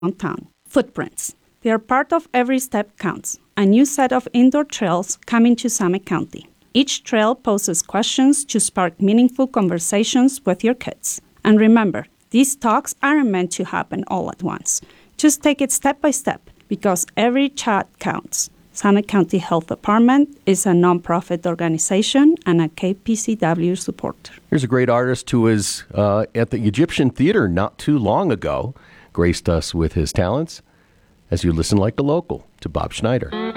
downtown. Footprints. They are part of Every Step Counts, a new set of indoor trails coming to Summit County. Each trail poses questions to spark meaningful conversations with your kids. And remember, these talks aren't meant to happen all at once. Just take it step by step, because every chat counts. Summit County Health Department is a nonprofit organization and a KPCW supporter. Here's a great artist who was at the Egyptian Theater not too long ago, graced us with his talents as you listen like a local to Bob Schneider.